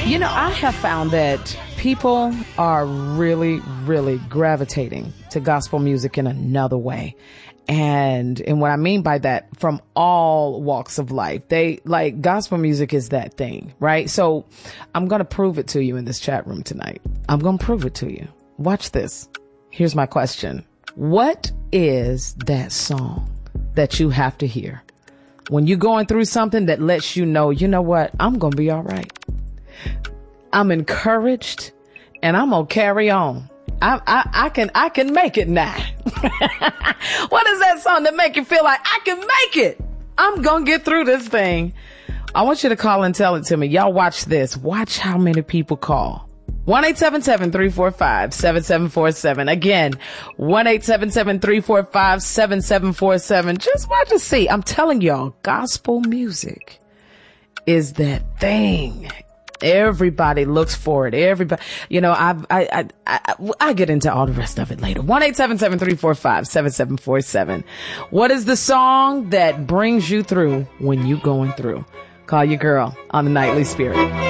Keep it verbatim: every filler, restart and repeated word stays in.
You know, I have found that people are really, really gravitating to gospel music in another way. And, and what I mean by that, from all walks of life, they like gospel music is that thing, right? So I'm going to prove it to you in this chat room tonight. I'm going to prove it to you. Watch this. Here's my question. What is that song that you have to hear when you're going through something that lets you know, you know what? I'm going to be all right. I'm encouraged and I'm going to carry on. I, I, I can, I can make it now. What is that song that make you feel like I can make it? I'm going to get through this thing. I want you to call and tell it to me. Y'all watch this. Watch how many people call. one eight seven seven, three four five, seven seven four seven. Again, one eight seven seven, three four five, seven seven four seven. Just watch and see. I'm telling y'all, gospel music is that thing. Everybody looks for it. Everybody, you know, I, I, I, I, I get into all the rest of it later. one eight seven seven, three four five, seven seven four seven. What is the song that brings you through when you going through? Call your girl on the Nightly Spirit.